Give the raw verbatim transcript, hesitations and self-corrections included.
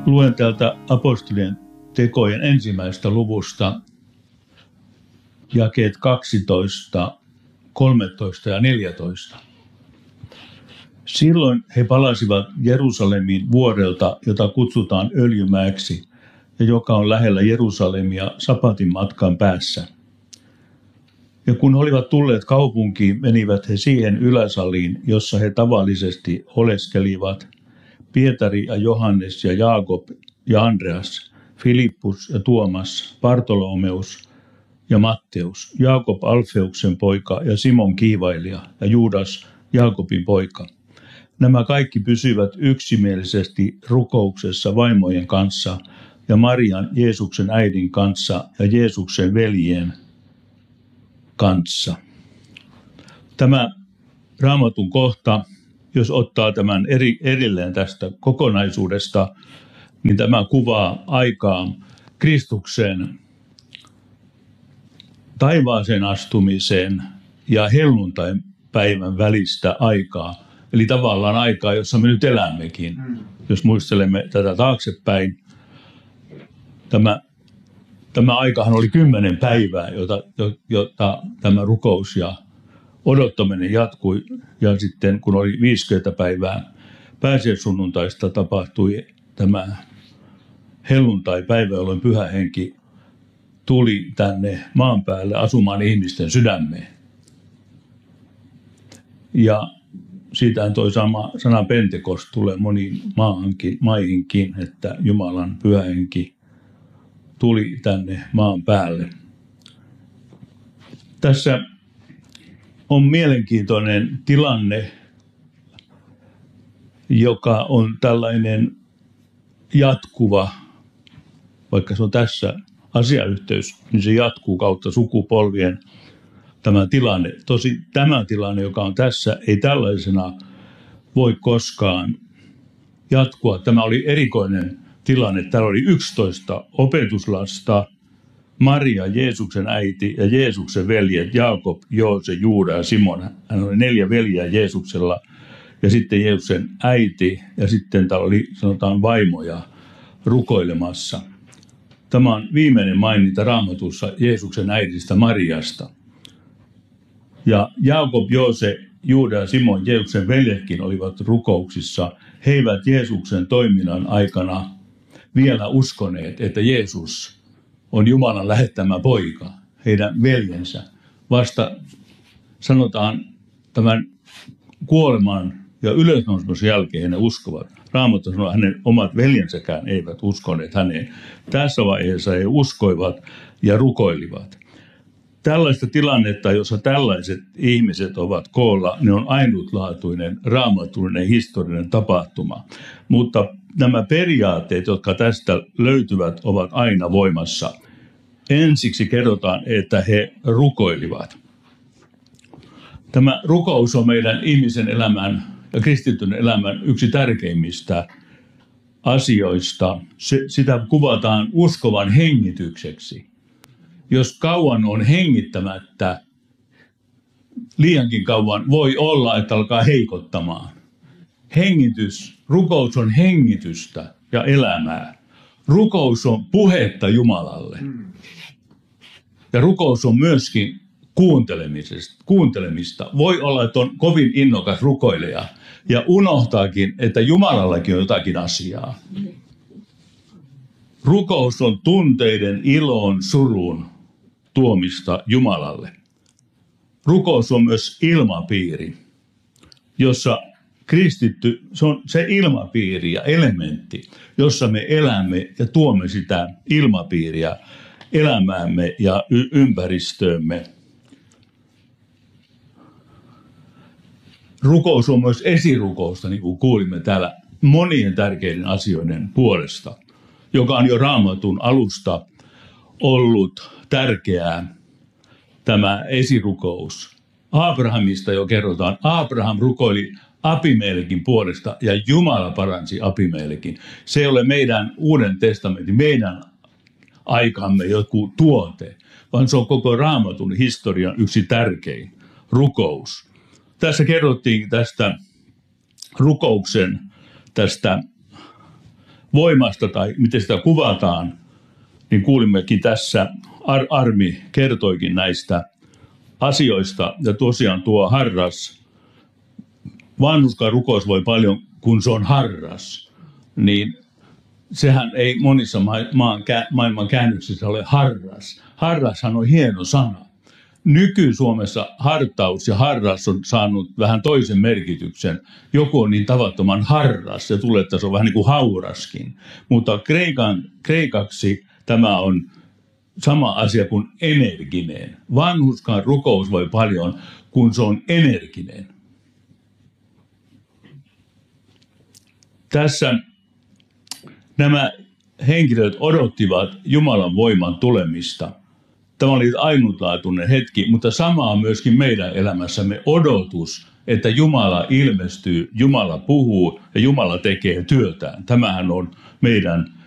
Luen täältä apostolien tekojen ensimmäisestä luvusta jakeet kaksitoista, kolmetoista ja neljätoista. Silloin he palasivat Jerusalemiin vuorelta, jota kutsutaan Öljymäeksi, ja joka on lähellä Jerusalemia sapatin matkan päässä. Ja kun olivat tulleet kaupunkiin, menivät he siihen yläsaliin, jossa he tavallisesti oleskelivat, Pietari ja Johannes ja Jaakob ja Andreas, Filippus ja Tuomas, Bartolomeus ja Matteus, Jaakob Alfeuksen poika ja Simon kiivailija ja Juudas Jaakobin poika. Nämä kaikki pysyivät yksimielisesti rukouksessa vaimojen kanssa ja Marian, Jeesuksen äidin kanssa ja Jeesuksen veljien kanssa. Tämä Raamatun kohta, jos ottaa tämän eri, erilleen tästä kokonaisuudesta, niin tämä kuvaa aikaa Kristuksen taivaaseen astumisen ja helluntain päivän välistä aikaa. Eli tavallaan aikaa, jossa me nyt elämmekin. Mm. Jos muistelemme tätä taaksepäin, tämä, tämä aikahan oli kymmenen päivää, jota, jota tämä rukous ja odottaminen jatkui. Ja sitten kun oli viisikymmentä päivää pääsiäissunnuntaista, tapahtui tämä helluntai-päivä, jolloin Pyhä Henki tuli tänne maan päälle asumaan ihmisten sydämeen. Ja siitä toi sama sana Pentekost tulee moniin maahankin, maihinkin, että Jumalan Pyhä Henki tuli tänne maan päälle. Tässä on mielenkiintoinen tilanne, joka on tällainen jatkuva, vaikka se on tässä asiayhteys, niin se jatkuu kautta sukupolvien tämä tilanne. Tosi tämä tilanne, joka on tässä, ei tällaisena voi koskaan jatkua. Tämä oli erikoinen tilanne. Täällä oli yksitoista opetuslasta, Maria, Jeesuksen äiti ja Jeesuksen veljet, Jaakob, Joose, Juuda ja Simon. Hän oli neljä veljeä Jeesuksella ja sitten Jeesuksen äiti ja sitten täällä oli sanotaan vaimoja rukoilemassa. Tämä on viimeinen maininta Raamatussa Jeesuksen äidistä Mariasta. Ja Jaakob, Joose, Juuda ja Simon, Jeesuksen veljetkin olivat rukouksissa. He eivät Jeesuksen toiminnan aikana vielä uskoneet, että Jeesus on Jumalan lähettämä poika, heidän veljensä. Vasta sanotaan tämän kuoleman ja ylösnousemuksen jälkeen he uskovat. Raamattu sanoo, että hänen omat veljensäkään eivät uskoneet häneen. Tässä vaiheessa he uskoivat ja rukoilivat. Tällaista tilannetta, jossa tällaiset ihmiset ovat koolla, ne on ainutlaatuinen, raamatullinen, historiallinen tapahtuma. Mutta nämä periaatteet, jotka tästä löytyvät, ovat aina voimassa. Ensiksi kerrotaan, että he rukoilivat. Tämä rukous on meidän ihmisen elämän ja kristityn elämän yksi tärkeimmistä asioista. Se, sitä kuvataan uskovan hengitykseksi. Jos kauan on hengittämättä, liiankin kauan voi olla, että alkaa heikottamaan. Hengitys, rukous on hengitystä ja elämää. Rukous on puhetta Jumalalle. Ja rukous on myöskin kuuntelemista. Voi olla, että on kovin innokas rukoilija ja unohtaakin, että Jumalallakin on jotakin asiaa. Rukous on tunteiden, ilon, surun tuomista Jumalalle. Rukous on myös ilmapiiri, jossa kristitty, se on se ilmapiiri ja elementti, jossa me elämme ja tuomme sitä ilmapiiriä elämäämme ja y- ympäristöömme. Rukous on myös esirukousta, niin kuin kuulimme täällä, monien tärkeiden asioiden puolesta, joka on jo Raamatun alusta ollut tärkeää, tämä esirukous. Abrahamista jo kerrotaan. Abraham rukoili Abimelekin puolesta ja Jumala paransi Abimelekin. Se ei ole meidän Uuden testamentin, meidän aikamme joku tuote, vaan se on koko Raamatun historian yksi tärkein rukous. Tässä kerrottiin tästä rukouksen, tästä voimasta tai miten sitä kuvataan, niin kuulimmekin tässä, Ar- Armi kertoikin näistä asioista. Ja tosiaan tuo harras, vanhuskaan rukous voi paljon, kun se on harras, niin sehän ei monissa ma- maan, maailman käännöksissä ole harras. Harrashan on hieno sana. Nyky-Suomessa hartaus ja harras on saanut vähän toisen merkityksen. Joku on niin tavattoman harras, se tulee, että se on vähän niin kuin hauraskin. Mutta kreikan, kreikaksi tämä on sama asia kuin energinen. Vanhuskaan rukous voi paljon, kun se on energinen. Tässä nämä henkilöt odottivat Jumalan voiman tulemista. Tämä oli ainutlaatuinen hetki, mutta sama on myöskin meidän elämässämme odotus, että Jumala ilmestyy, Jumala puhuu ja Jumala tekee työtään. Tämähän on meidän